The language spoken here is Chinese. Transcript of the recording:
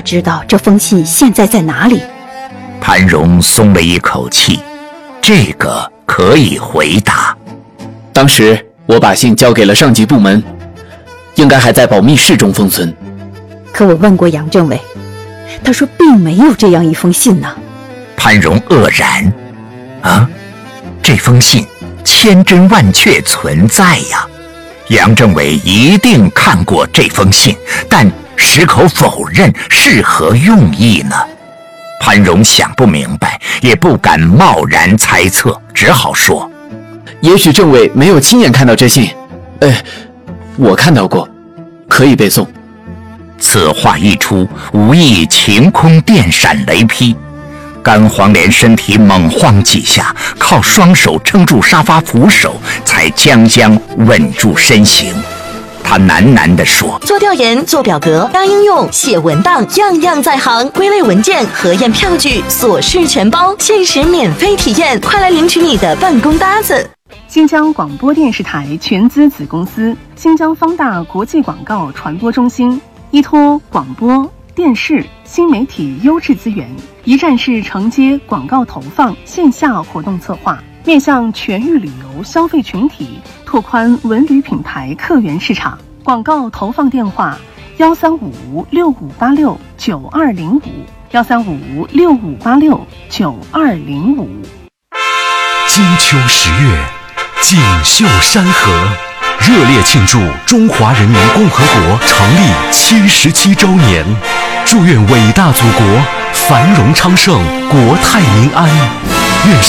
知道这封信现在在哪里？ 潘荣松了一口气，这个可以回答。 当时我把信交给了上级部门，应该还在保密室中封存。 可我问过杨政委，他说并没有这样一封信呢。 潘荣愕然，这封信千真万确存在呀！杨政委一定看过这封信，但矢口否认，是何用意呢？潘荣想不明白，也不敢贸然猜测，只好说： 也许政委没有亲眼看到这信，我看到过，可以背诵。 此话一出，无意晴空电闪雷劈。甘黄连身体猛晃几下，靠双手撑住沙发扶手，才将稳住身形。他喃喃地说： 做调研、做表格、搭应用、写文档，样样在行。归类文件、核验票据，琐事全包，限时免费体验，快来领取你的办公搭子。 新疆广播电视台全资子公司新疆方大国际广告传播中心，依托广播、电视、新媒体优质资源，一站式承接广告投放、线下活动策划，面向全域旅游消费群体，拓宽文旅品牌客源市场。广告投放电话：1356585，1356585，1356585。 金秋10月，锦绣山河，热烈庆祝中华人民共和国成立77周年，祝愿伟大祖国繁荣昌盛，国泰民安，愿